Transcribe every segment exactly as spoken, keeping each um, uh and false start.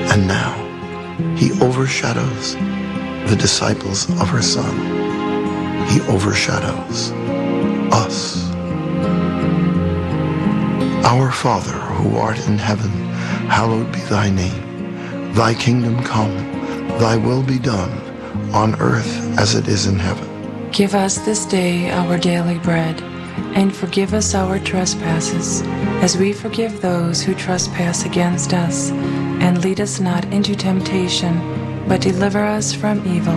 And now he overshadows the disciples of her Son. He overshadows us. Our Father, who art in heaven, hallowed be thy name. Thy kingdom come, thy will be done, on earth as it is in heaven. Give us this day our daily bread, and forgive us our trespasses, as we forgive those who trespass against us. And lead us not into temptation, but deliver us from evil.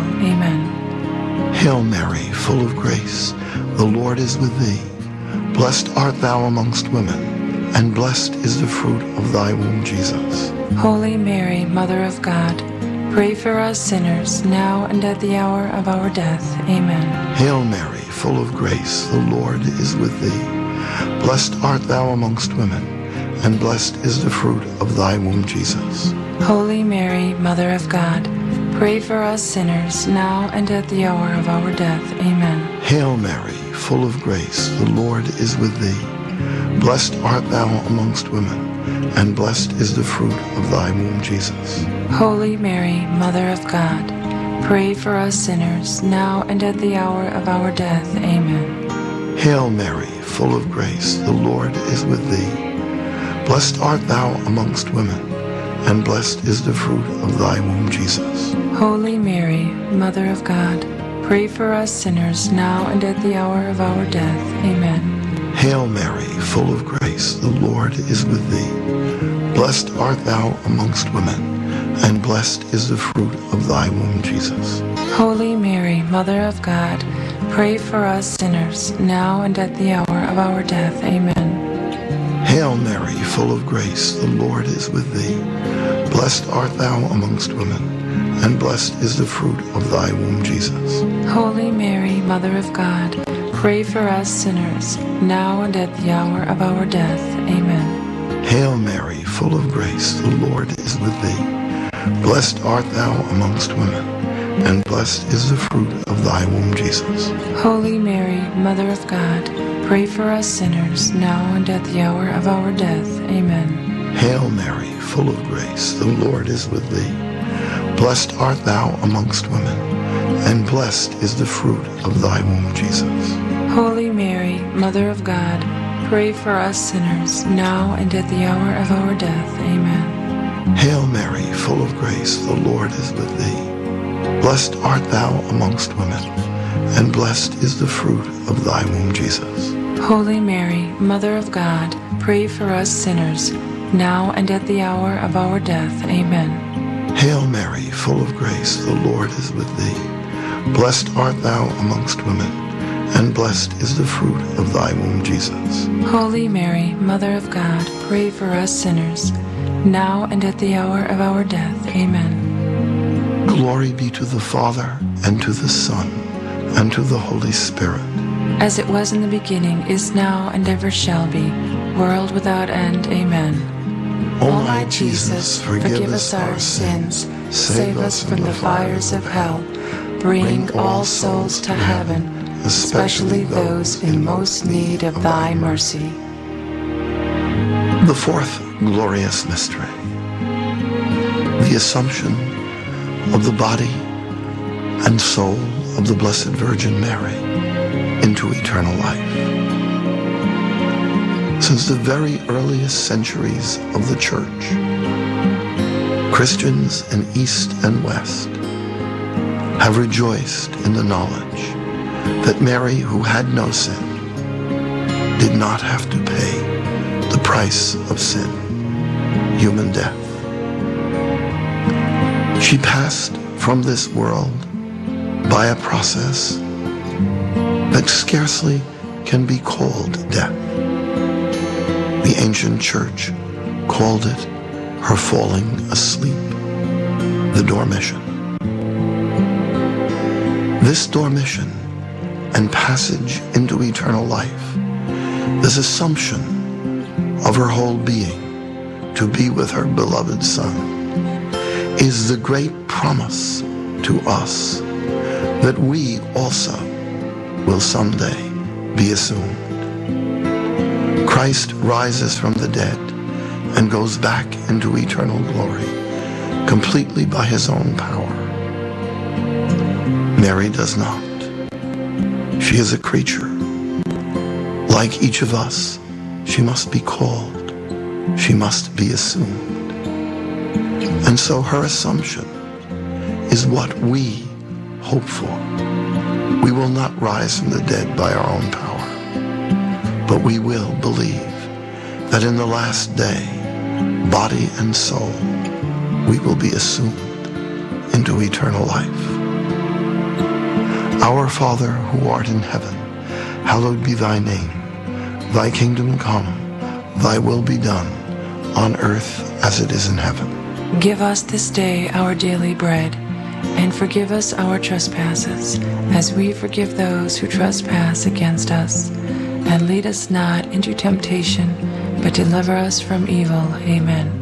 Amen. Hail Mary, full of grace, the Lord is with thee. Blessed art thou amongst women, and blessed is the fruit of thy womb, Jesus. Holy Mary, Mother of God, pray for us sinners, now and at the hour of our death. Amen. Hail Mary, full of grace, the Lord is with thee. Blessed art thou amongst women, and blessed is the fruit of thy womb, Jesus. Holy Mary, Mother of God, pray for us sinners, now and at the hour of our death. Amen. Hail Mary, full of grace, the Lord is with thee. Blessed art thou amongst women, and blessed is the fruit of thy womb, Jesus. Holy Mary, Mother of God, pray for us sinners, now and at the hour of our death. Amen. Hail Mary, full of grace, the Lord is with thee. Blessed art thou amongst women, and blessed is the fruit of thy womb, Jesus. Holy Mary, Mother of God, pray for us sinners, now and at the hour of our death. Amen. Hail Mary, full of grace, the Lord is with thee. Blessed art thou amongst women, and blessed is the fruit of thy womb, Jesus. Holy Mary, Mother of God, pray for us sinners, now and at the hour of our death. Amen. Hail Mary, full of grace, the Lord is with thee. Blessed art thou amongst women, and blessed is the fruit of thy womb, Jesus. Holy Mary, Mother of God, pray for us sinners, now and at the hour of our death. Amen. Hail Mary, full of grace, the Lord is with thee. Blessed art thou amongst women, and blessed is the fruit of thy womb, Jesus. Holy Mary, Mother of God, pray for us sinners, now and at the hour of our death. Amen. Hail Mary, full of grace, the Lord is with thee. Blessed art thou amongst women, and blessed is the fruit of thy womb, Jesus. Holy Mary, Mother of God, pray for us sinners, now and at the hour of our death. Amen. Hail Mary, full of grace, the Lord is with thee. Blessed art thou amongst women, and blessed is the fruit of thy womb, Jesus. Holy Mary, Mother of God, pray for us sinners, now and at the hour of our death. Amen. Hail Mary, full of grace, the Lord is with thee. Blessed art thou amongst women, and blessed is the fruit of thy womb, Jesus. Holy Mary, Mother of God, pray for us sinners, now and at the hour of our death. Amen. Glory be to the Father, and to the Son, and to the Holy Spirit. As it was in the beginning, is now, and ever shall be, world without end. Amen. O my Jesus, forgive us our sins, save us from the fires of hell, bring all souls to heaven, especially those in most need of thy mercy. The fourth glorious mystery, the Assumption of the body and soul of the Blessed Virgin Mary into eternal life. Since the very earliest centuries of the Church, Christians in East and West have rejoiced in the knowledge that Mary, who had no sin, did not have to pay the price of sin, human death. She passed from this world by a process that scarcely can be called death. The ancient church called it her falling asleep, the dormition. This dormition and passage into eternal life, this assumption of her whole being to be with her beloved Son, is the great promise to us that we also will someday be assumed. Christ rises from the dead and goes back into eternal glory completely by his own power. Mary does not. She is a creature. Like each of us, she must be called. She must be assumed. And so her assumption is what we hope for. We will not rise from the dead by our own power, but we will believe that in the last day, body and soul, we will be assumed into eternal life. Our Father who art in heaven, hallowed be thy name. Thy kingdom come, thy will be done, on earth as it is in heaven. Give us this day our daily bread, and forgive us our trespasses, as we forgive those who trespass against us. And lead us not into temptation, but deliver us from evil. Amen.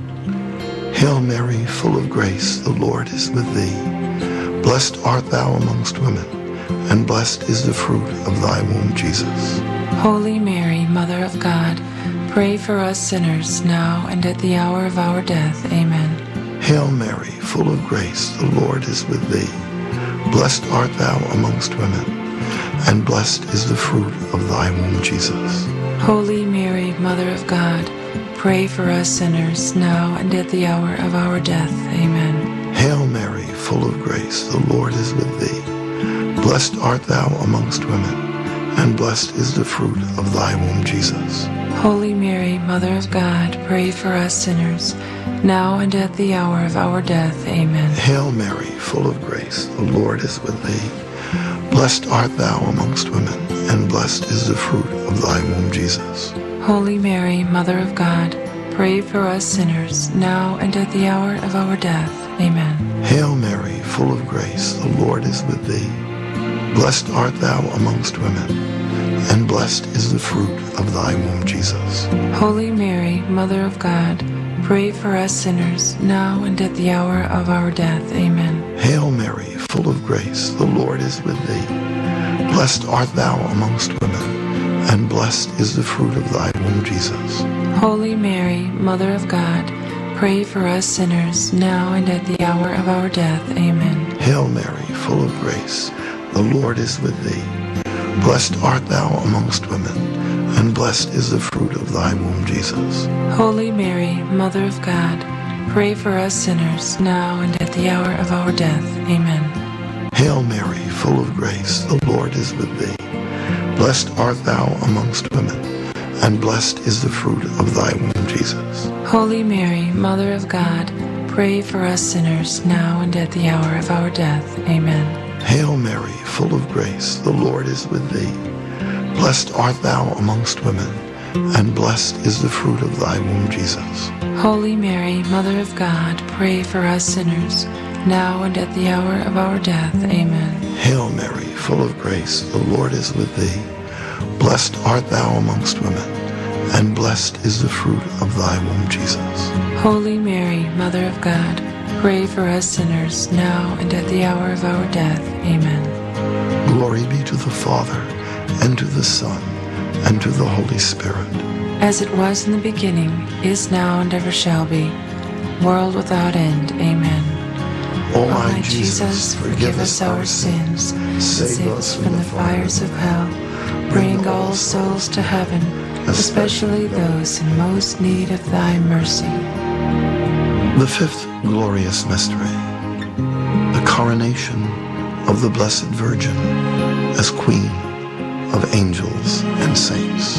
Hail Mary, full of grace, the Lord is with thee. Blessed art thou amongst women, and blessed is the fruit of thy womb, Jesus. Holy Mary, Mother of God, pray for us sinners, now and at the hour of our death. Amen. Hail Mary, full of grace, the Lord is with thee. Blessed art thou amongst women, and blessed is the fruit of thy womb, Jesus. Holy Mary, Mother of God, pray for us sinners, now and at the hour of our death. Amen. Hail Mary, full of grace, the Lord is with thee. Blessed art thou amongst women, and blessed is the fruit of thy womb, Jesus. Holy Mary, Mother of God, pray for us sinners, now and at the hour of our death. Amen. Hail Mary, full of grace, the Lord is with thee. Blessed art thou amongst women, and blessed is the fruit of thy womb, Jesus. Holy Mary, Mother of God, pray for us sinners, now and at the hour of our death. Amen. Hail Mary, full of grace, the Lord is with thee. Blessed art thou amongst women, and blessed is the fruit of thy womb, Jesus. Holy Mary, Mother of God, pray for us sinners, now and at the hour of our death. Amen. Hail Mary, full of grace, the Lord is with thee. Blessed art thou amongst women, and blessed is the fruit of thy womb, Jesus. Holy Mary, Mother of God, pray for us sinners, now and at the hour of our death. Amen. Hail Mary, full of grace, the Lord is with thee. Blessed art thou amongst women, and blessed is the fruit of thy womb, Jesus. Holy Mary, Mother of God, pray for us sinners, now and at the hour of our death. Amen. Hail Mary, full of grace, the Lord is with thee. Blessed art thou amongst women, and blessed is the fruit of thy womb, Jesus. Holy Mary, Mother of God, pray for us sinners, now and at the hour of our death. Amen. Hail Mary, full of grace, the Lord is with thee. Blessed art thou amongst women, and blessed is the fruit of thy womb, Jesus. Holy Mary, Mother of God, pray for us sinners, now and at the hour of our death. Amen. Hail Mary, full of grace, the Lord is with thee. Blessed art thou amongst women, and blessed is the fruit of thy womb, Jesus. Holy Mary, Mother of God, pray for us sinners, now and at the hour of our death. Amen. Glory be to the Father, and to the Son, and to the Holy Spirit. As it was in the beginning, is now, and ever shall be, world without end. Amen. O my Jesus, forgive us our sins, save us from the fires of hell, bring all souls to heaven, especially those in most need of thy mercy. The fifth glorious mystery, the coronation of the Blessed Virgin as Queen of angels and saints.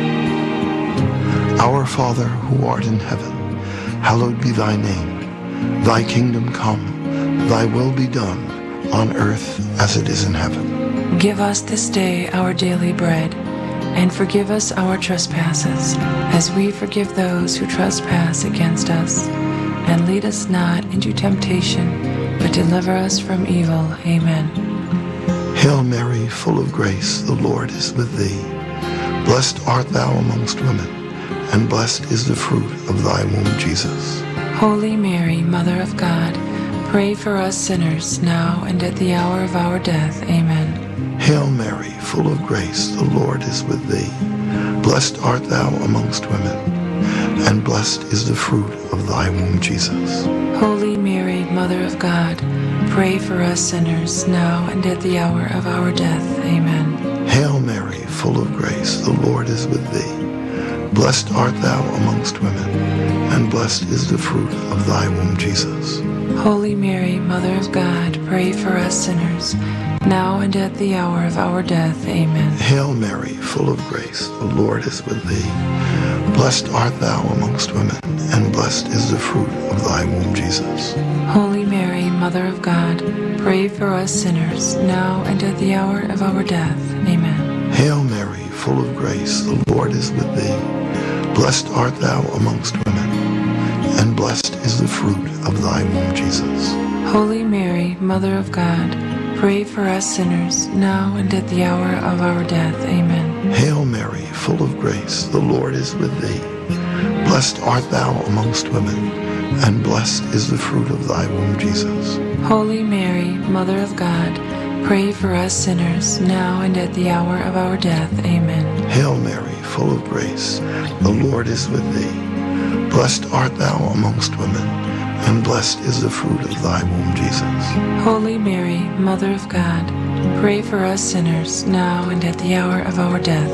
Our Father who art in heaven, hallowed be thy name. Thy kingdom come, thy will be done, on earth as it is in heaven. Give us this day our daily bread, and forgive us our trespasses, as we forgive those who trespass against us. And lead us not into temptation, but deliver us from evil. Amen. Hail Mary, full of grace, the Lord is with thee. Blessed art thou amongst women, and blessed is the fruit of thy womb, Jesus. Holy Mary, Mother of God, pray for us sinners, now and at the hour of our death. Amen. Hail Mary, full of grace, the Lord is with thee. Blessed art thou amongst women, and blessed is the fruit of thy womb, Jesus. Holy Mary, Mother of God, pray for us sinners, now and at the hour of our death. Amen. Hail Mary, full of grace, the Lord is with thee. Blessed art thou amongst women, and blessed is the fruit of thy womb, Jesus. Holy Mary, Mother of God, pray for us sinners, now and at the hour of our death. Amen. Hail Mary, full of grace, the Lord is with thee. Blessed art thou amongst women, and blessed is the fruit of thy womb, Jesus. Holy Mary, Mother of God, pray for us sinners, now and at the hour of our death. Amen. Hail Mary, full of grace, the Lord is with thee. Blessed art thou amongst women, and blessed is the fruit of thy womb, Jesus. Holy Mary, Mother of God, pray for us sinners, now and at the hour of our death. Amen. Hail Mary, full of grace, the Lord is with thee. Blessed art thou amongst women, and blessed is the fruit of thy womb, Jesus. Holy Mary, Mother of God, pray for us sinners, now and at the hour of our death. Amen. Hail Mary, full of grace, the Lord is with thee. Blessed art thou amongst women, and blessed is the fruit of thy womb, Jesus. Holy Mary, Mother of God, pray for us sinners, now and at the hour of our death.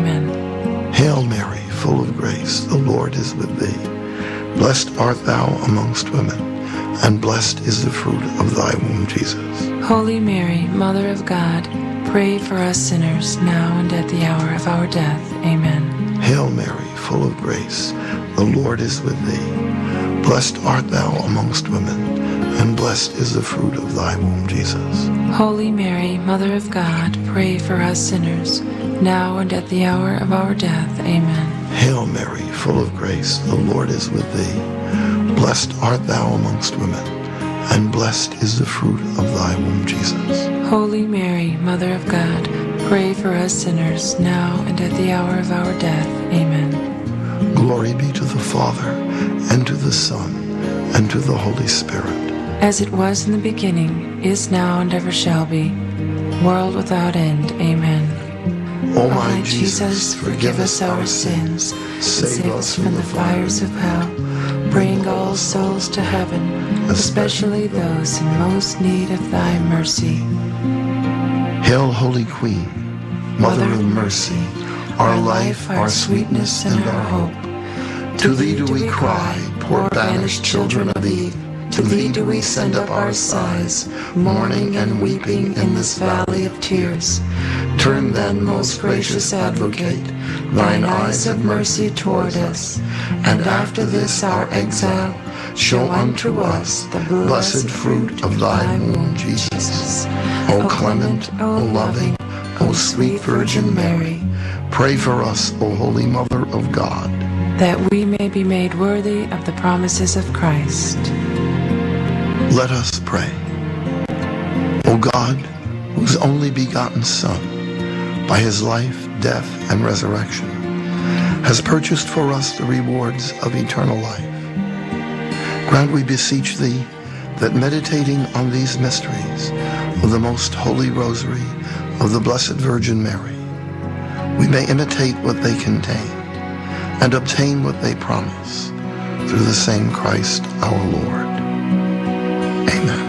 Amen. Hail Mary, full of grace, the Lord is with thee. Blessed art thou amongst women, and blessed is the fruit of thy womb, Jesus. Holy Mary, Mother of God, pray for us sinners, now and at the hour of our death. Amen. Hail Mary, full of grace, the Lord is with thee. Blessed art thou amongst women, and blessed is the fruit of thy womb, Jesus. Holy Mary, Mother of God, pray for us sinners, now and at the hour of our death. Amen. Hail Mary, full of grace, the Lord is with thee. Blessed art thou amongst women, and blessed is the fruit of thy womb, Jesus. Holy Mary, Mother of God, pray for us sinners, now and at the hour of our death. Amen. Glory be to the Father, and to the Son, and to the Holy Spirit. As it was in the beginning, is now, and ever shall be, world without end. Amen. O my Jesus, forgive us our sins, save us from the fires of hell, bring all souls to heaven, especially those in most need of thy mercy. Hail, Holy Queen, Mother of mercy, our life, our sweetness, and our hope. To thee do we cry, poor banished children of Eve. To thee do we send up our sighs, mourning and weeping in this valley of tears. Turn then, most gracious Advocate, thine eyes of mercy toward us, and after this our exile, show unto us the blessed fruit of thy womb, Jesus. O clement, O loving, O sweet Virgin Mary, pray for us, O Holy Mother of God, that we may be made worthy of the promises of Christ. Let us pray. O God, whose only begotten Son, by his life, death, and resurrection, has purchased for us the rewards of eternal life, grant, we beseech thee, that meditating on these mysteries of the most holy rosary of the Blessed Virgin Mary, we may imitate what they contain and obtain what they promise, through the same Christ our Lord. Amen.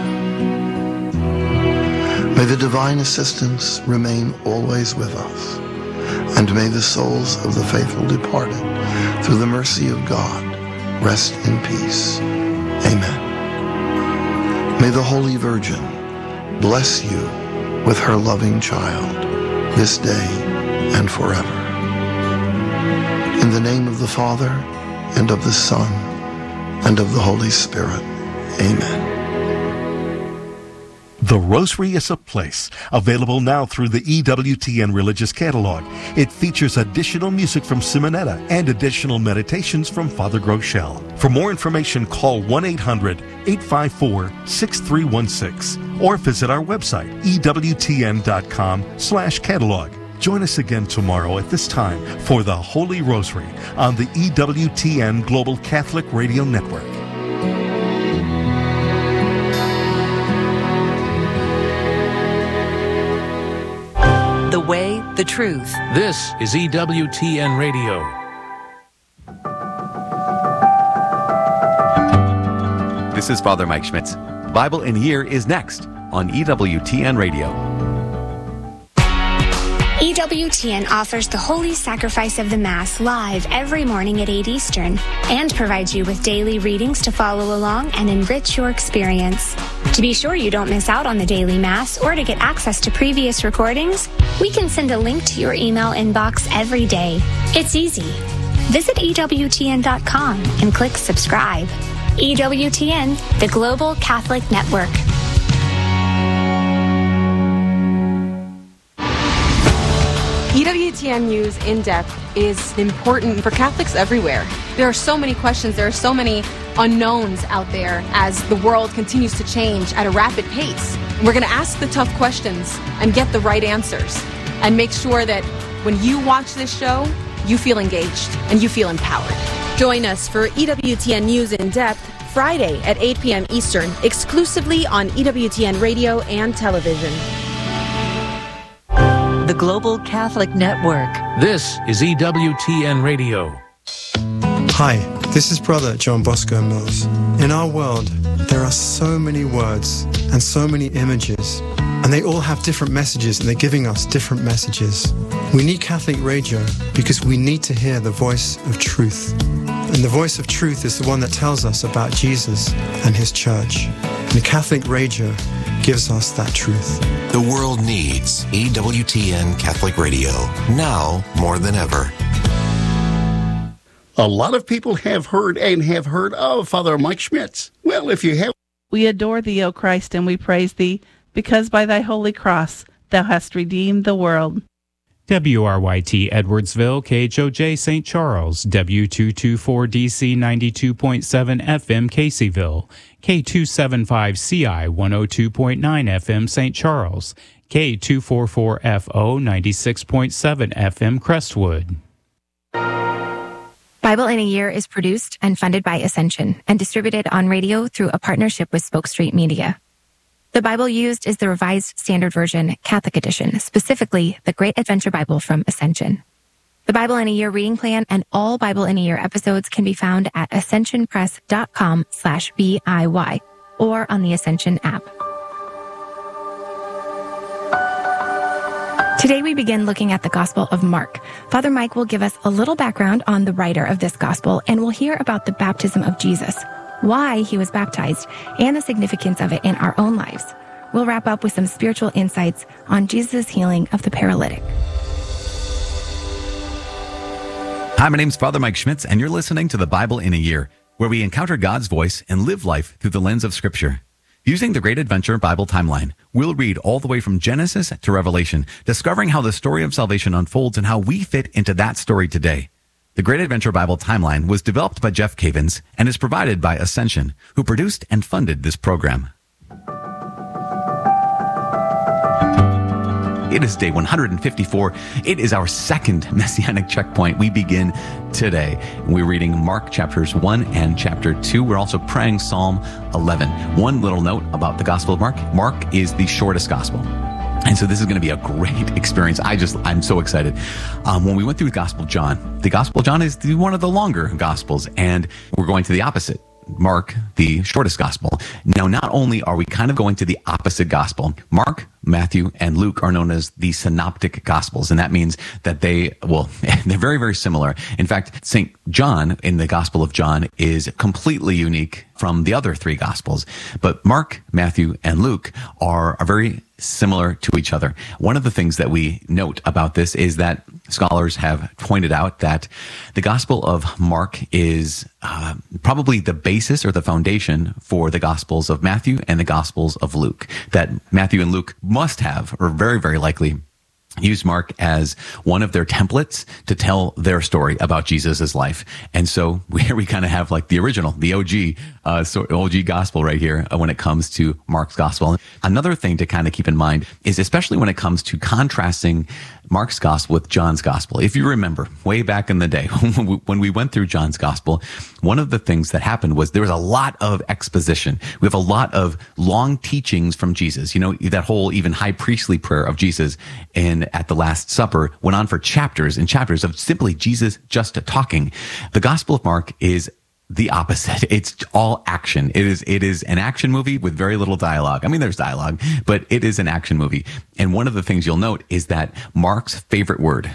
May the divine assistance remain always with us, and may the souls of the faithful departed, through the mercy of God, rest in peace. Amen. May the Holy Virgin bless you with her loving child, this day and forever. In the name of the Father, and of the Son, and of the Holy Spirit. Amen. The Rosary is a Place, available now through the E W T N Religious Catalog. It features additional music from Simonetta and additional meditations from Father Groeschel. For more information, call one eight hundred, eight five four, six three one six or visit our website, E W T N dot com slash catalog. Join us again tomorrow at this time for the Holy Rosary on the E W T N Global Catholic Radio Network. The way, the truth. This is E W T N Radio. this is Father Mike Schmitz. Bible in a Year is next on E W T N Radio. E W T N offers the Holy Sacrifice of the Mass live every morning at eight Eastern and provides you with daily readings to follow along and enrich your experience. To be sure you don't miss out on the daily Mass or to get access to previous recordings, we can send a link to your email inbox every day. It's easy. Visit E W T N dot com and click subscribe. E W T N, the Global Catholic Network. E W T N News In Depth is important for Catholics everywhere. There are so many questions, there are so many unknowns out there as the world continues to change at a rapid pace. We're going to ask the tough questions and get the right answers and make sure that when you watch this show, you feel engaged and you feel empowered. Join us for E W T N News In Depth Friday at eight p.m. Eastern, exclusively on E W T N Radio and Television. The Global Catholic Network. This is E W T N Radio. Hi, this is Brother John Bosco Mills. In our world, there are so many words and so many images, and they all have different messages, and they're giving us different messages. We need Catholic radio because we need to hear the voice of truth. And the voice of truth is the one that tells us about Jesus and his church. And the Catholic radio gives us that truth. The world needs E W T N Catholic Radio, now more than ever. A lot of people have heard and have heard of Father Mike Schmitz. Well, if you have... We adore thee, O Christ, and we praise thee, because by thy holy cross thou hast redeemed the world. W R Y T Edwardsville, K H O J Saint Charles, W two twenty-four D C ninety-two point seven F M Caseyville, K two seventy-five C I one oh two point nine F M Saint Charles, K two forty-four F O ninety-six point seven F M Crestwood. Bible in a Year is produced and funded by Ascension and distributed on radio through a partnership with Spoke Street Media. The Bible used is the Revised Standard Version, Catholic Edition, specifically the Great Adventure Bible from Ascension. The Bible in a Year reading plan and all Bible in a Year episodes can be found at ascensionpress.com slash BIY or on the Ascension app. Today we begin looking at the Gospel of Mark. Father Mike will give us a little background on the writer of this Gospel, and we'll hear about the baptism of Jesus, why he was baptized, and the significance of it in our own lives. We'll wrap up with some spiritual insights on Jesus' healing of the paralytic. Hi, my name's Father Mike Schmitz, and you're listening to the Bible in a Year, where we encounter God's voice and live life through the lens of Scripture. Using the Great Adventure Bible timeline, we'll read all the way from Genesis to Revelation, discovering how the story of salvation unfolds and how we fit into that story today. The Great Adventure Bible Timeline was developed by Jeff Cavins and is provided by Ascension, who produced and funded this program. It is day one hundred fifty-four. It is our second Messianic checkpoint. We begin today. We're reading Mark chapters one and chapter two. We're also praying Psalm eleven. One little note about the Gospel of Mark. Mark is the shortest Gospel. And so this is going to be a great experience. I just, I'm so excited. Um, when we went through the Gospel of John, the Gospel of John is the, one of the longer Gospels, and we're going to the opposite. Mark, the shortest Gospel. Now, not only are we kind of going to the opposite Gospel, Mark, Matthew, and Luke are known as the synoptic Gospels, and that means that they, well, they're very, very similar. In fact, Saint John in the Gospel of John is completely unique from the other three Gospels, but Mark, Matthew, and Luke are, are very similar to each other. One of the things that we note about this is that scholars have pointed out that the Gospel of Mark is uh, probably the basis or the foundation for the Gospels of Matthew and the Gospels of Luke, that Matthew and Luke must have, or very, very likely, use Mark as one of their templates to tell their story about Jesus' life. And so here we kind of have like the original, the O G, uh, so O G gospel right here uh, when it comes to Mark's gospel. Another thing to kind of keep in mind is, especially when it comes to contrasting Mark's gospel with John's gospel. If you remember way back in the day when we went through John's gospel, one of the things that happened was there was a lot of exposition. We have a lot of long teachings from Jesus. You know, that whole even high priestly prayer of Jesus in at the Last Supper went on for chapters and chapters of simply Jesus just talking. The Gospel of Mark is the opposite. It's all action. It is, it is an action movie with very little dialogue. I mean, there's dialogue, but it is an action movie. And one of the things you'll note is that Mark's favorite word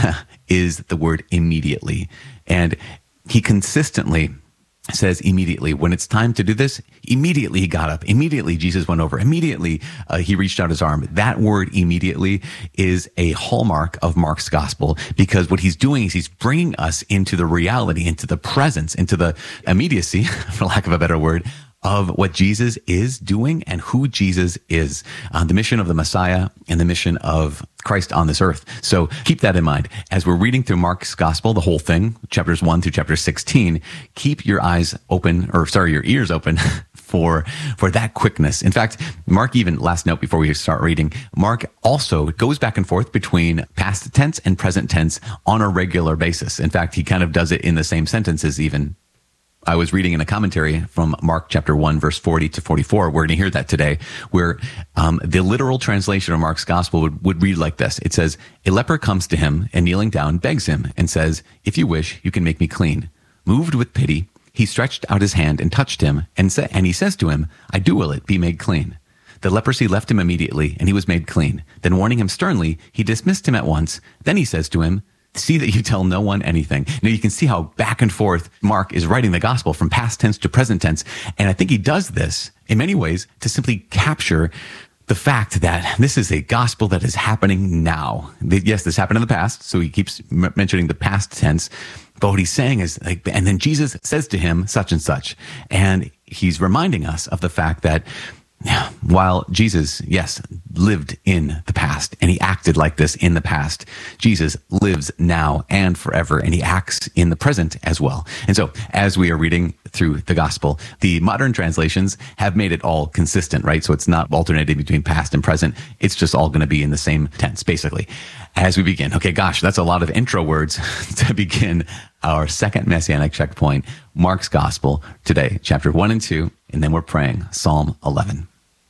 is the word immediately. And he consistently says immediately. When it's time to do this, immediately he got up. Immediately Jesus went over. Immediately uh, he reached out his arm. That word immediately is a hallmark of Mark's gospel, because what he's doing is he's bringing us into the reality, into the presence, into the immediacy, for lack of a better word, of what Jesus is doing and who Jesus is, uh, the mission of the Messiah and the mission of Christ on this earth. So keep that in mind. As we're reading through Mark's gospel, the whole thing, chapters one through chapter sixteen, keep your eyes open, or sorry, your ears open for, for that quickness. In fact, Mark even, last note before we start reading, Mark also goes back and forth between past tense and present tense on a regular basis. In fact, he kind of does it in the same sentences even. I was reading in a commentary from Mark chapter one, verse forty to forty-four. We're going to hear that today, where um, the literal translation of Mark's gospel would, would read like this. It says, a leper comes to him and kneeling down begs him and says, if you wish, you can make me clean. Moved with pity, he stretched out his hand and touched him, and, sa- and he says to him, I do will it, be made clean. The leprosy left him immediately, and he was made clean. Then warning him sternly, he dismissed him at once. Then he says to him, see that you tell no one anything. Now you can see how back and forth Mark is writing the gospel from past tense to present tense. And I think he does this in many ways to simply capture the fact that this is a gospel that is happening now. Yes, this happened in the past. So he keeps m- mentioning the past tense. But what he's saying is like, and then Jesus says to him such and such. And he's reminding us of the fact that yeah, while Jesus, yes, lived in the past and he acted like this in the past, Jesus lives now and forever, and he acts in the present as well. And so as we are reading through the gospel, the modern translations have made it all consistent, right? So it's not alternating between past and present. It's just all going to be in the same tense, basically. As we begin, okay, gosh, that's a lot of intro words to begin our second Messianic checkpoint, Mark's gospel today, chapter one and two, and then we're praying Psalm eleven.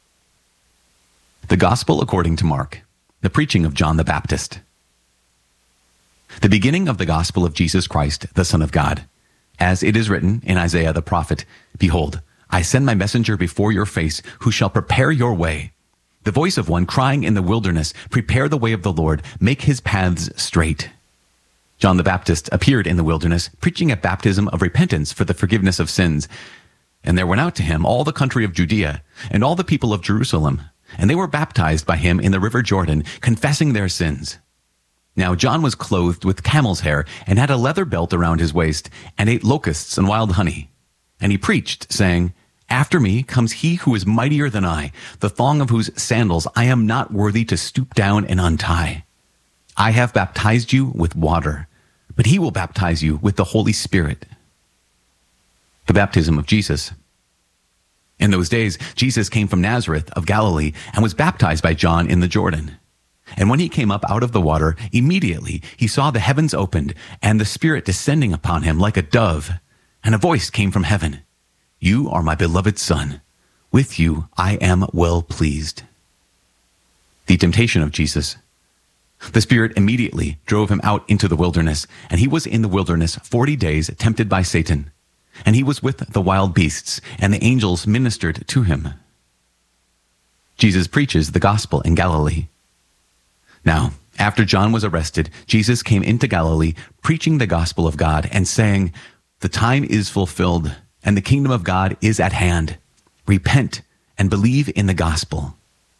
The Gospel according to Mark, the preaching of John the Baptist. The beginning of the gospel of Jesus Christ, the Son of God. As it is written in Isaiah the prophet, behold, I send my messenger before your face, who shall prepare your way. The voice of one crying in the wilderness, prepare the way of the Lord, make his paths straight. John the Baptist appeared in the wilderness, preaching a baptism of repentance for the forgiveness of sins. And there went out to him all the country of Judea, and all the people of Jerusalem. And they were baptized by him in the river Jordan, confessing their sins. Now John was clothed with camel's hair, and had a leather belt around his waist, and ate locusts and wild honey. And he preached, saying, after me comes he who is mightier than I, the thong of whose sandals I am not worthy to stoop down and untie. I have baptized you with water, but he will baptize you with the Holy Spirit. The baptism of Jesus. In those days, Jesus came from Nazareth of Galilee and was baptized by John in the Jordan. And when he came up out of the water, immediately he saw the heavens opened and the Spirit descending upon him like a dove. And a voice came from heaven, you are my beloved Son. With you I am well pleased. The temptation of Jesus. The Spirit immediately drove him out into the wilderness, and he was in the wilderness forty days tempted by Satan. And he was with the wild beasts, and the angels ministered to him. Jesus preaches the gospel in Galilee. Now, after John was arrested, Jesus came into Galilee, preaching the gospel of God, and saying, the time is fulfilled, and the kingdom of God is at hand. Repent and believe in the gospel.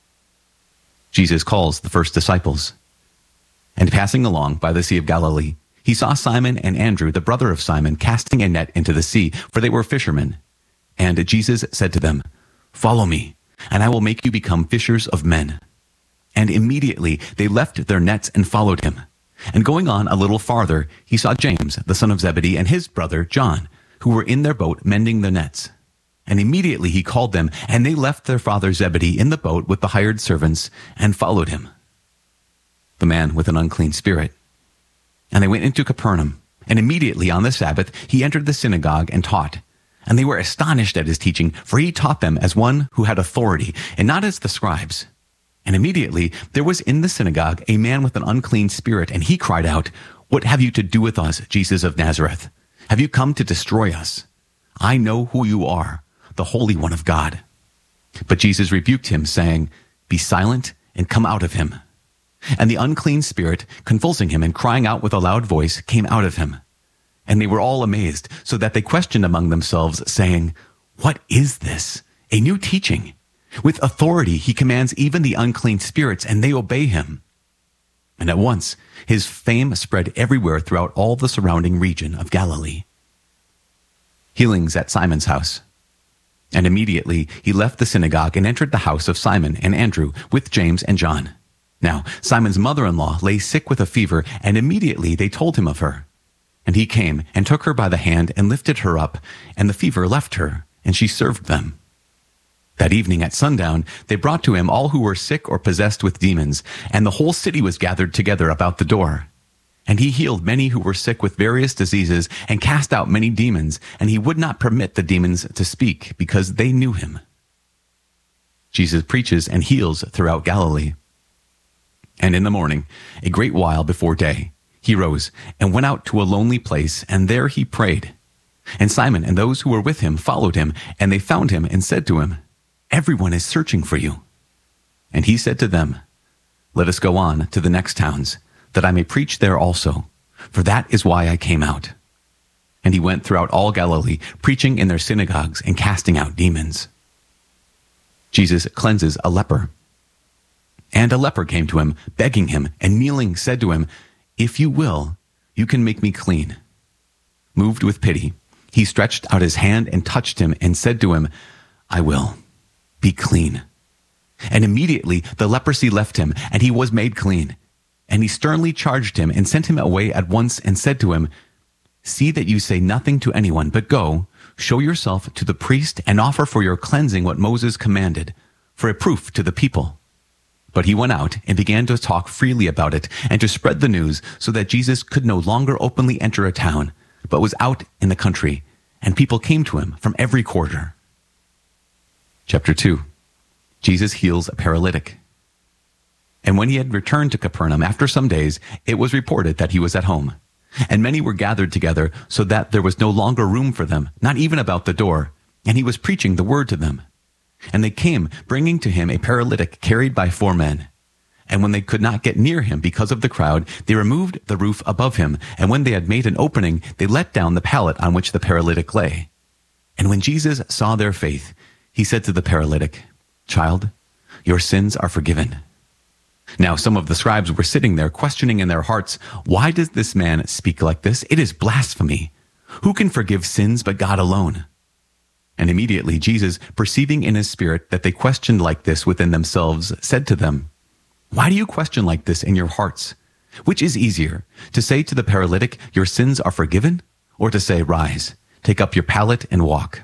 Jesus calls the first disciples. And passing along by the Sea of Galilee, he saw Simon and Andrew, the brother of Simon, casting a net into the sea, for they were fishermen. And Jesus said to them, follow me, and I will make you become fishers of men. And immediately they left their nets and followed him. And going on a little farther, he saw James, the son of Zebedee, and his brother John, who were in their boat mending their nets. And immediately he called them, and they left their father Zebedee in the boat with the hired servants, and followed him. The man with an unclean spirit. And they went into Capernaum, and immediately on the Sabbath he entered the synagogue and taught. And they were astonished at his teaching, for he taught them as one who had authority, and not as the scribes. And immediately there was in the synagogue a man with an unclean spirit, and he cried out, what have you to do with us, Jesus of Nazareth? Have you come to destroy us? I know who you are, the Holy One of God." But Jesus rebuked him, saying, "Be silent and come out of him." And the unclean spirit, convulsing him and crying out with a loud voice, came out of him. And they were all amazed, so that they questioned among themselves, saying, "What is this? A new teaching. With authority he commands even the unclean spirits, and they obey him." And at once his fame spread everywhere throughout all the surrounding region of Galilee. Healings at Simon's house. And immediately he left the synagogue and entered the house of Simon and Andrew with James and John. Now Simon's mother-in-law lay sick with a fever, and immediately they told him of her. And he came and took her by the hand and lifted her up, and the fever left her, and she served them. That evening at sundown, they brought to him all who were sick or possessed with demons, and the whole city was gathered together about the door. And he healed many who were sick with various diseases, and cast out many demons, and he would not permit the demons to speak, because they knew him. Jesus preaches and heals throughout Galilee. And in the morning, a great while before day, he rose and went out to a lonely place, and there he prayed. And Simon and those who were with him followed him, and they found him and said to him, "Everyone is searching for you." And he said to them, "Let us go on to the next towns, that I may preach there also, for that is why I came out." And he went throughout all Galilee, preaching in their synagogues and casting out demons. Jesus cleanses a leper. And a leper came to him, begging him, and kneeling said to him, "If you will, you can make me clean." Moved with pity, he stretched out his hand and touched him and said to him, "I will. Be clean." And immediately the leprosy left him, and he was made clean. And he sternly charged him and sent him away at once and said to him, "See that you say nothing to anyone, but go, show yourself to the priest and offer for your cleansing what Moses commanded, for a proof to the people." But he went out and began to talk freely about it and to spread the news, so that Jesus could no longer openly enter a town, but was out in the country, and people came to him from every quarter. Chapter two. Jesus heals a paralytic. And when he had returned to Capernaum after some days, it was reported that he was at home. And many were gathered together, so that there was no longer room for them, not even about the door. And he was preaching the word to them. And they came, bringing to him a paralytic carried by four men. And when they could not get near him because of the crowd, they removed the roof above him. And when they had made an opening, they let down the pallet on which the paralytic lay. And when Jesus saw their faith, he said to the paralytic, "Child, your sins are forgiven." Now some of the scribes were sitting there, questioning in their hearts, "Why does this man speak like this? It is blasphemy. Who can forgive sins but God alone?" And immediately Jesus, perceiving in his spirit that they questioned like this within themselves, said to them, "Why do you question like this in your hearts? Which is easier, to say to the paralytic, 'Your sins are forgiven,' or to say, 'Rise, take up your pallet and walk'?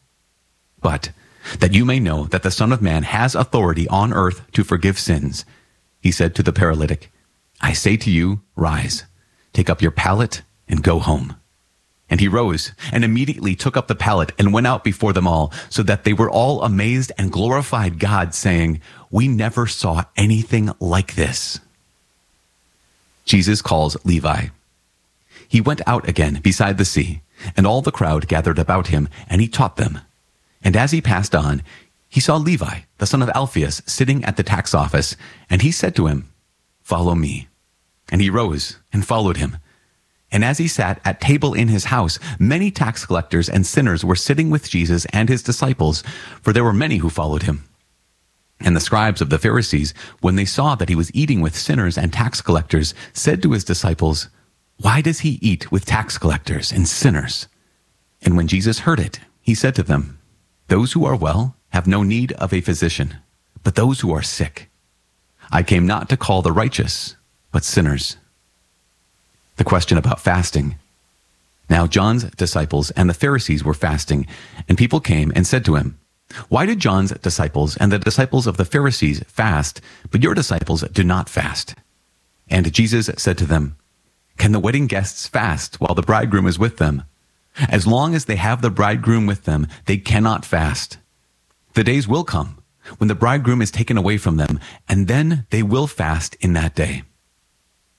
But that you may know that the Son of Man has authority on earth to forgive sins," he said to the paralytic, "I say to you, rise, take up your pallet and go home." And he rose and immediately took up the pallet and went out before them all, so that they were all amazed and glorified God, saying, "We never saw anything like this." Jesus calls Levi. He went out again beside the sea, and all the crowd gathered about him, and he taught them. And as he passed on, he saw Levi, the son of Alphaeus, sitting at the tax office, and he said to him, "Follow me." And he rose and followed him. And as he sat at table in his house, many tax collectors and sinners were sitting with Jesus and his disciples, for there were many who followed him. And the scribes of the Pharisees, when they saw that he was eating with sinners and tax collectors, said to his disciples, "Why does he eat with tax collectors and sinners?" And when Jesus heard it, he said to them, "Those who are well have no need of a physician, but those who are sick. I came not to call the righteous, but sinners." The question about fasting. Now John's disciples and the Pharisees were fasting, and people came and said to him, "Why do John's disciples and the disciples of the Pharisees fast, but your disciples do not fast?" And Jesus said to them, "Can the wedding guests fast while the bridegroom is with them? As long as they have the bridegroom with them, they cannot fast. The days will come when the bridegroom is taken away from them, and then they will fast in that day.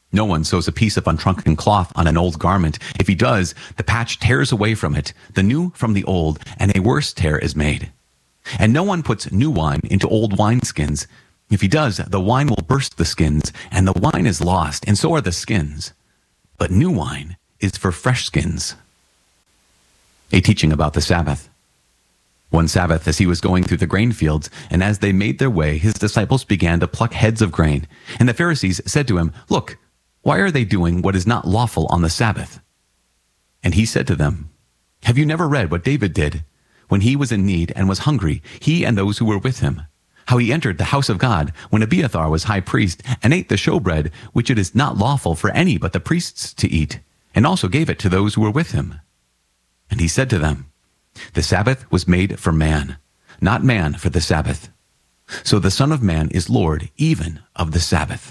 No one sews a piece of unshrunken cloth on an old garment. If he does, the patch tears away from it, the new from the old, and a worse tear is made. And no one puts new wine into old wineskins. If he does, the wine will burst the skins, and the wine is lost, and so are the skins. But new wine is for fresh skins. A teaching about the Sabbath. One Sabbath, as he was going through the grain fields, and as they made their way, his disciples began to pluck heads of grain. And the Pharisees said to him, "Look, why are they doing what is not lawful on the Sabbath?" And he said to them, "Have you never read what David did when he was in need and was hungry, he and those who were with him? How he entered the house of God when Abiathar was high priest and ate the showbread, which it is not lawful for any but the priests to eat, and also gave it to those who were with him." And he said to them, "The Sabbath was made for man, not man for the Sabbath. So the Son of Man is Lord even of the Sabbath."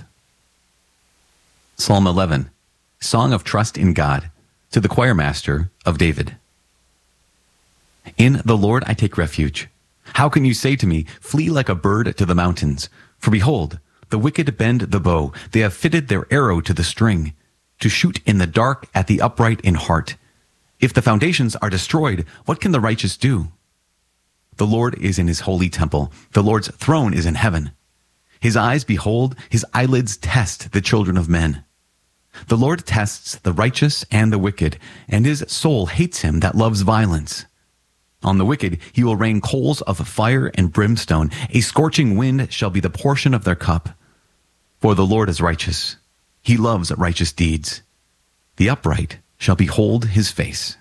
Psalm eleven, Song of Trust in God, to the choir master of David. In the Lord I take refuge. How can you say to me, "Flee like a bird to the mountains"? For behold, the wicked bend the bow. They have fitted their arrow to the string, to shoot in the dark at the upright in heart. If the foundations are destroyed, what can the righteous do? The Lord is in his holy temple. The Lord's throne is in heaven. His eyes behold, his eyelids test the children of men. The Lord tests the righteous and the wicked, and his soul hates him that loves violence. On the wicked he will rain coals of fire and brimstone. A scorching wind shall be the portion of their cup. For the Lord is righteous. He loves righteous deeds. The upright shall behold his face.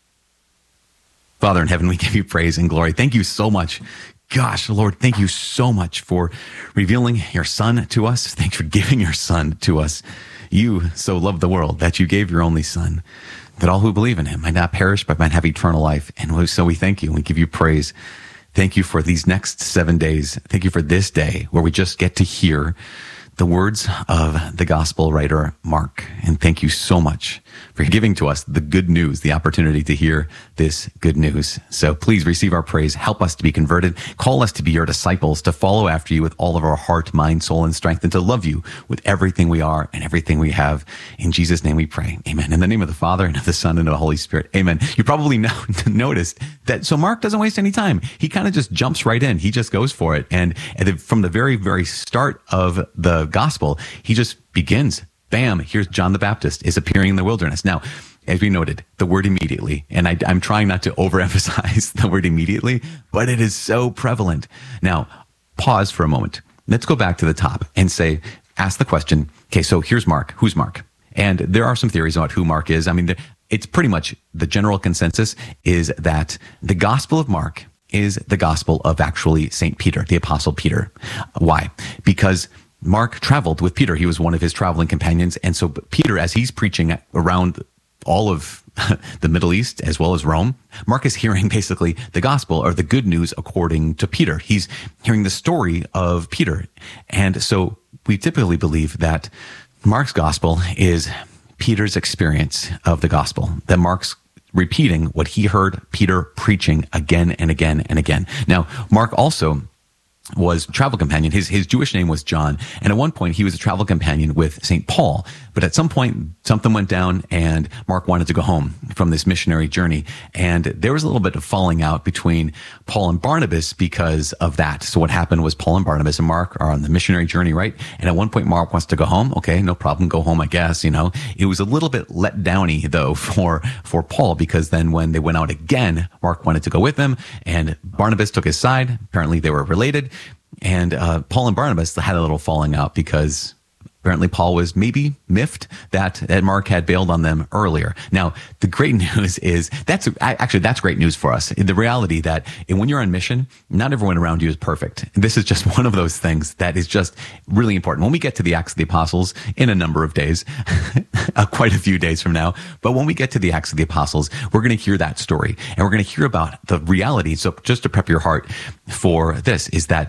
Father in heaven, we give you praise and glory. Thank you so much. Gosh, Lord, thank you so much for revealing your Son to us. Thanks for giving your Son to us. You so loved the world that you gave your only Son, that all who believe in him might not perish but might have eternal life. And so we thank you. We give you praise. Thank you for these next seven days. Thank you for this day where we just get to hear the words of the gospel writer Mark. And thank you so much for giving to us the good news, the opportunity to hear this good news. So please receive our praise. Help us to be converted. Call us to be your disciples, to follow after you with all of our heart, mind, soul, and strength, and to love you with everything we are and everything we have. In Jesus' name we pray. Amen. In the name of the Father, and of the Son, and of the Holy Spirit. Amen. You probably know, noticed that, so Mark doesn't waste any time. He kind of just jumps right in. He just goes for it. And, and from the very, very start of the gospel, he just begins. Bam, here's John the Baptist is appearing in the wilderness. Now, as we noted, the word immediately, and I, I'm trying not to overemphasize the word immediately, but it is so prevalent. Now, pause for a moment. Let's go back to the top and say, ask the question, okay, so here's Mark. Who's Mark? And there are some theories about who Mark is. I mean, it's pretty much the general consensus is that the Gospel of Mark is the gospel of actually Saint Peter, the Apostle Peter. Why? Because Mark traveled with Peter. He was one of his traveling companions. And so Peter, as he's preaching around all of the Middle East as well as Rome, Mark is hearing basically the gospel or the good news according to Peter. He's hearing the story of Peter. And so we typically believe that Mark's gospel is Peter's experience of the gospel, that Mark's repeating what he heard Peter preaching again and again and again. Now, Mark also was travel companion. His his Jewish name was John. And at one point he was a travel companion with Saint Paul. But at some point something went down and Mark wanted to go home from this missionary journey. And there was a little bit of falling out between Paul and Barnabas because of that. So what happened was Paul and Barnabas and Mark are on the missionary journey, right? And at one point Mark wants to go home. Okay, no problem. Go home, I guess, you know. It was a little bit let downy though for, for Paul, because then when they went out again, Mark wanted to go with them and Barnabas took his side. Apparently they were related. And uh, Paul and Barnabas had a little falling out because apparently Paul was maybe miffed that, that Mark had bailed on them earlier. Now, the great news is that's actually that's great news for us. The reality that when you're on mission, not everyone around you is perfect. This is just one of those things that is just really important. When we get to the Acts of the Apostles in a number of days, uh, quite a few days from now, but when we get to the Acts of the Apostles, we're going to hear that story and we're going to hear about the reality. So just to prep your heart for this is that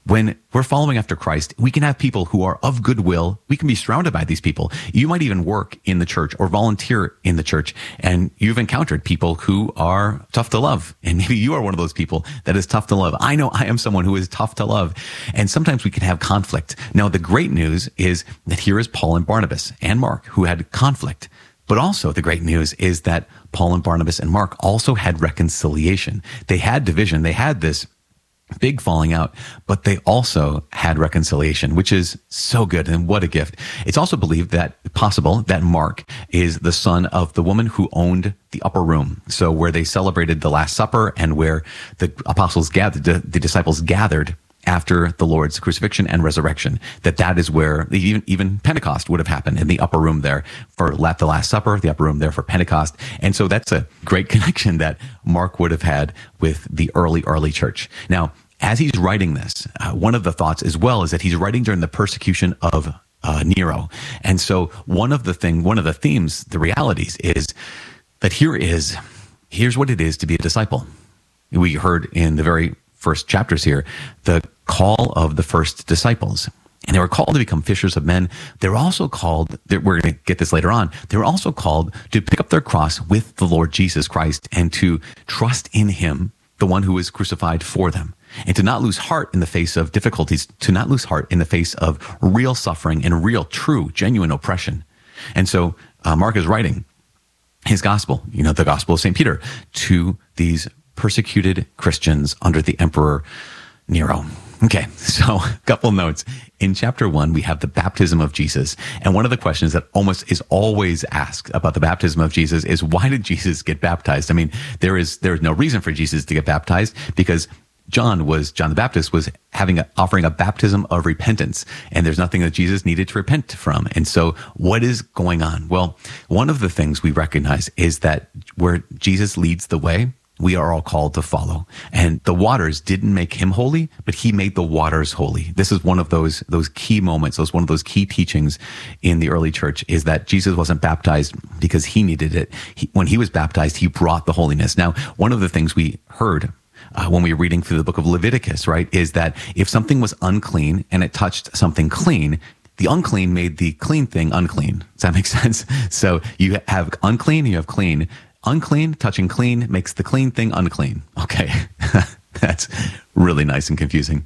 when we're following after Christ, we can have people who are of goodwill. We can be surrounded by these people. You might even work in the church or volunteer in the church, and you've encountered people who are tough to love. And maybe you are one of those people that is tough to love. I know I am someone who is tough to love. And sometimes we can have conflict. Now, the great news is that here is Paul and Barnabas and Mark who had conflict. But also the great news is that Paul and Barnabas and Mark also had reconciliation. They had division. They had this big falling out, but they also had reconciliation, which is so good. And what a gift. It's also believed that possible that Mark is the son of the woman who owned the upper room. So where they celebrated the Last Supper and where the apostles gathered, the, the disciples gathered after the Lord's crucifixion and resurrection, that that is where even, even Pentecost would have happened, in the upper room there for the Last Supper, the upper room there for Pentecost. And so that's a great connection that Mark would have had with the early, early church. Now, as he's writing this, uh, one of the thoughts as well is that he's writing during the persecution of uh, Nero. And so one of the thing, one of the themes, the realities is that here is, here's what it is to be a disciple. We heard in the very first chapters here, the call of the first disciples. And they were called to become fishers of men. They were also called, we're going to get this later on, they were also called to pick up their cross with the Lord Jesus Christ and to trust in him, the one who was crucified for them, and to not lose heart in the face of difficulties, to not lose heart in the face of real suffering and real, true, genuine oppression. And so uh, Mark is writing his gospel, you know, the gospel of Saint Peter, to these persecuted Christians under the Emperor Nero. Okay, so a couple notes. In chapter one, we have the baptism of Jesus. And one of the questions that almost is always asked about the baptism of Jesus is, why did Jesus get baptized? I mean, there is there is no reason for Jesus to get baptized, because John was, John the Baptist was having a, offering a baptism of repentance, and there's nothing that Jesus needed to repent from. And so what is going on? Well, one of the things we recognize is that where Jesus leads the way, we are all called to follow. And the waters didn't make him holy, but he made the waters holy. This is one of those, those key moments. Those one of those key teachings in the early church, is that Jesus wasn't baptized because he needed it. He, when he was baptized, he brought the holiness. Now, one of the things we heard Uh, when we were reading through the book of Leviticus, right, is that if something was unclean and it touched something clean, the unclean made the clean thing unclean. Does that make sense? So you have unclean, you have clean. Unclean touching clean makes the clean thing unclean. Okay, that's really nice and confusing.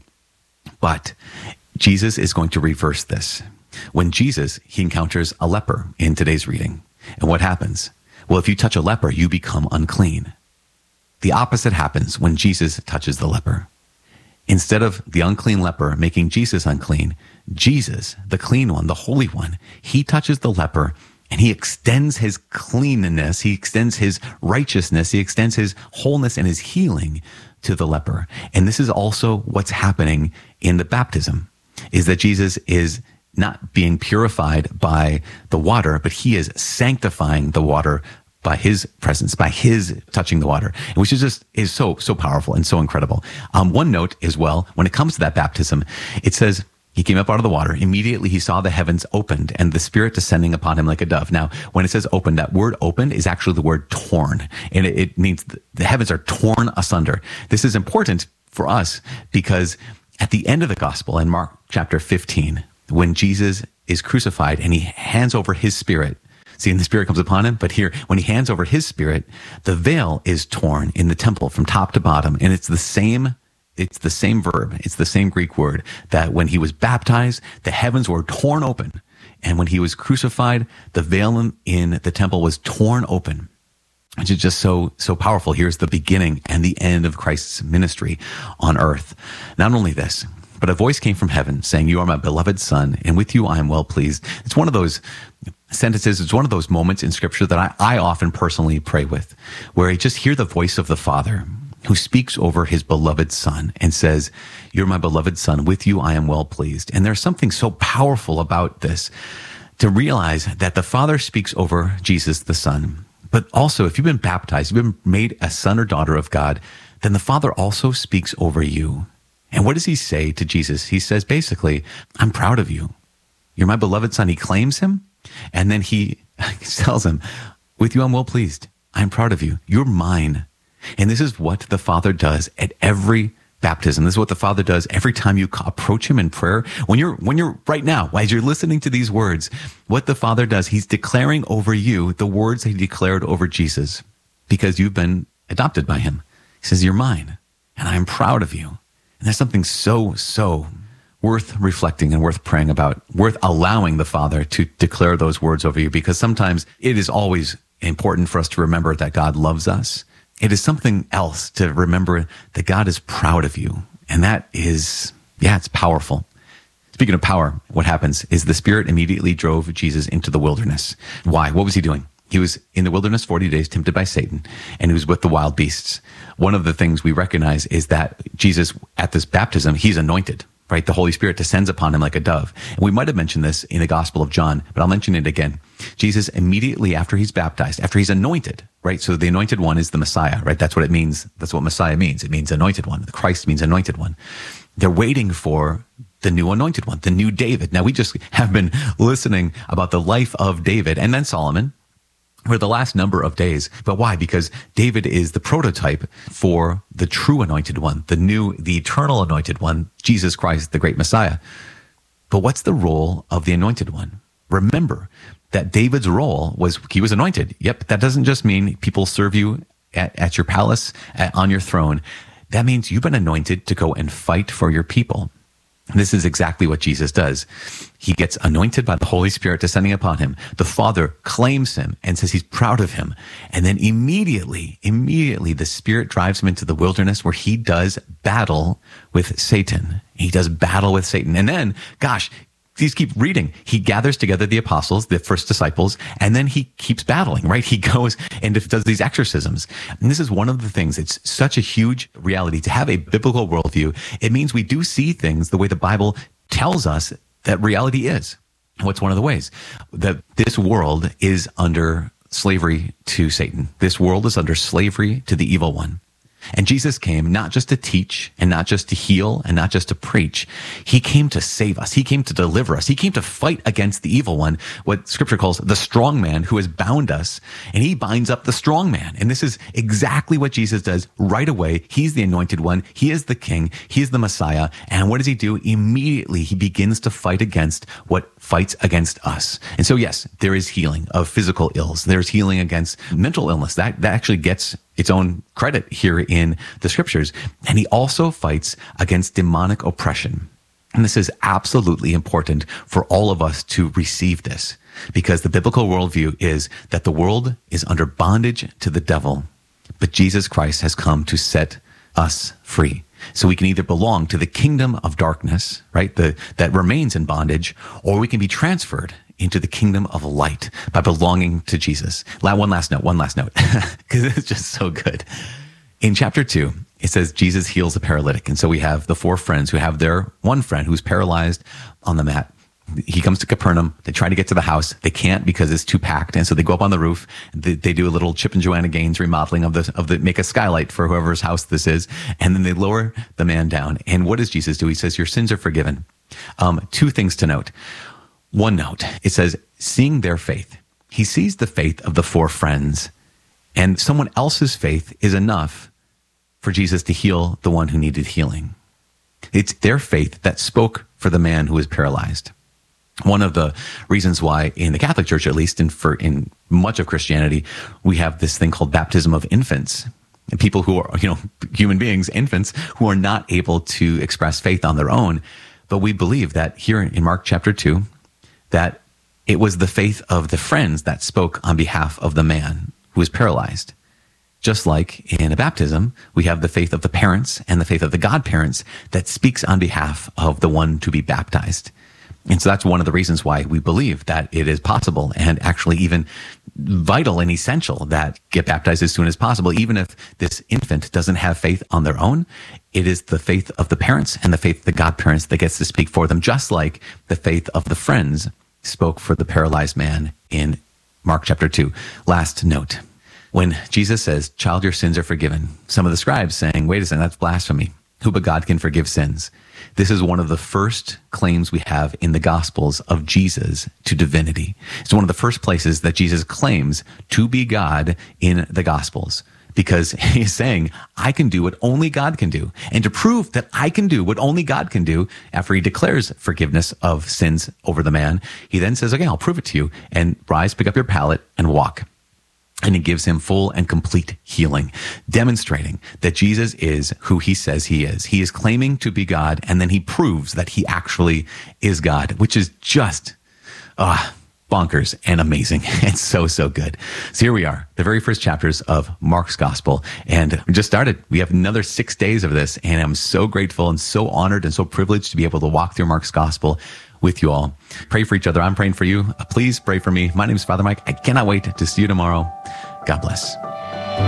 But Jesus is going to reverse this. When Jesus, he encounters a leper in today's reading. And what happens? Well, if you touch a leper, you become unclean. The opposite happens when Jesus touches the leper. Instead of the unclean leper making Jesus unclean, Jesus, the clean one, the holy one, he touches the leper and he extends his cleanness, he extends his righteousness, he extends his wholeness and his healing to the leper. And this is also what's happening in the baptism, is that Jesus is not being purified by the water, but he is sanctifying the water by his presence, by his touching the water, which is just is so, so powerful and so incredible. Um, one note as well, when it comes to that baptism, it says, he came up out of the water. Immediately he saw the heavens opened and the Spirit descending upon him like a dove. Now, when it says opened, that word opened is actually the word torn. And it, it means the heavens are torn asunder. This is important for us because at the end of the gospel in Mark chapter fifteen, when Jesus is crucified and he hands over his Spirit, see, and the Spirit comes upon him, but here, when he hands over his Spirit, the veil is torn in the temple from top to bottom. And it's the same, it's the same verb. It's the same Greek word that when he was baptized, the heavens were torn open. And when he was crucified, the veil in, in the temple was torn open. Which is just so, so powerful. Here's the beginning and the end of Christ's ministry on earth. Not only this, but a voice came from heaven saying, "You are my beloved Son, and with you I am well pleased." It's one of those sentences, it's one of those moments in Scripture that I, I often personally pray with, where I just hear the voice of the Father who speaks over his beloved Son and says, "You're my beloved Son, with you I am well pleased." And there's something so powerful about this, to realize that the Father speaks over Jesus the Son. But also, if you've been baptized, you've been made a son or daughter of God, then the Father also speaks over you. And what does he say to Jesus? He says, basically, "I'm proud of you. You're my beloved Son." He claims him, and then he tells him, "With you I'm well pleased. I'm proud of you. You're mine." And this is what the Father does at every baptism. This is what the Father does every time you approach him in prayer. When you're, when you're right now, as you're listening to these words, what the Father does, he's declaring over you the words that he declared over Jesus because you've been adopted by him. He says, you're mine and I'm proud of you. And there's something so, so worth reflecting and worth praying about, worth allowing the Father to declare those words over you, because sometimes it is always important for us to remember that God loves us. It is something else to remember that God is proud of you. And that is, yeah, it's powerful. Speaking of power, what happens is the Spirit immediately drove Jesus into the wilderness. Why? What was he doing? He was in the wilderness forty days, tempted by Satan, and he was with the wild beasts. One of the things we recognize is that Jesus, at this baptism, he's anointed, right? The Holy Spirit descends upon him like a dove. And we might have mentioned this in the Gospel of John, but I'll mention it again. Jesus, immediately after he's baptized, after he's anointed, right? So the anointed one is the Messiah, right? That's what it means. That's what Messiah means. It means anointed one. The Christ means anointed one. They're waiting for the new anointed one, the new David. Now, we just have been listening about the life of David and then Solomon for the last number of days. But why? Because David is the prototype for the true anointed one, the new, the eternal anointed one, Jesus Christ, the great Messiah. But what's the role of the anointed one? Remember that David's role was he was anointed. Yep, that doesn't just mean people serve you at, at your palace, at, on your throne. That means you've been anointed to go and fight for your people. This is exactly what Jesus does. He gets anointed by the Holy Spirit descending upon him. The Father claims him and says he's proud of him. And then immediately, immediately the Spirit drives him into the wilderness where he does battle with Satan. He does battle with Satan. And then, gosh, please keep reading. He gathers together the apostles, the first disciples, and then he keeps battling, right? He goes and does these exorcisms. And this is one of the things, it's such a huge reality to have a biblical worldview. It means we do see things the way the Bible tells us that reality is. What's one of the ways? That this world is under slavery to Satan. This world is under slavery to the evil one. And Jesus came not just to teach and not just to heal and not just to preach. He came to save us. He came to deliver us. He came to fight against the evil one, what Scripture calls the strong man who has bound us, and he binds up the strong man. And this is exactly what Jesus does right away. He's the anointed one. He is the king. He is the Messiah. And what does he do? Immediately, he begins to fight against what fights against us. And so, yes, there is healing of physical ills. There's healing against mental illness. That, that actually gets its own credit here in the Scriptures. And he also fights against demonic oppression. And this is absolutely important for all of us to receive this, because the biblical worldview is that the world is under bondage to the devil, but Jesus Christ has come to set us free. So we can either belong to the kingdom of darkness, right, the, that remains in bondage, or we can be transferred into the kingdom of light by belonging to Jesus. One last note, one last note, because it's just so good. In chapter two, it says Jesus heals a paralytic. And so we have the four friends who have their one friend who's paralyzed on the mat. He comes to Capernaum. They try to get to the house. They can't because it's too packed. And so they go up on the roof. They, they do a little Chip and Joanna Gaines remodeling of the, of the, make a skylight for whoever's house this is. And then they lower the man down. And what does Jesus do? He says, your sins are forgiven. Um, two things to note. One note, it says, seeing their faith. He sees the faith of the four friends, and someone else's faith is enough for Jesus to heal the one who needed healing. It's their faith that spoke for the man who was paralyzed. One of the reasons why in the Catholic Church, at least in, for, in much of Christianity, we have this thing called baptism of infants. And people who are, you know, human beings, infants, who are not able to express faith on their own. But we believe that here in Mark chapter two, that it was the faith of the friends that spoke on behalf of the man who was paralyzed. Just like in a baptism, we have the faith of the parents and the faith of the godparents that speaks on behalf of the one to be baptized. And so that's one of the reasons why we believe that it is possible and actually even vital and essential that get baptized as soon as possible. Even if this infant doesn't have faith on their own, it is the faith of the parents and the faith of the godparents that gets to speak for them, just like the faith of the friends spoke for the paralyzed man in Mark chapter two. Last note. When Jesus says, child, your sins are forgiven, some of the scribes saying, wait a second, that's blasphemy. Who but God can forgive sins? This is one of the first claims we have in the Gospels of Jesus to divinity. It's one of the first places that Jesus claims to be God in the Gospels. because he's saying, I can do what only God can do. And to prove that I can do what only God can do, after he declares forgiveness of sins over the man, he then says, okay, I'll prove it to you. And rise, pick up your pallet, and walk. And he gives him full and complete healing, demonstrating that Jesus is who he says he is. He is claiming to be God, and then he proves that he actually is God, which is just uh, bonkers and amazing and so, so good. So here we are, the very first chapters of Mark's Gospel, and we just started. We have another six days of this, and I'm so grateful and so honored and so privileged to be able to walk through Mark's Gospel with you all. Pray for each other. I'm praying for you. Please pray for me. My name is Father Mike. I cannot wait to see you tomorrow. God bless.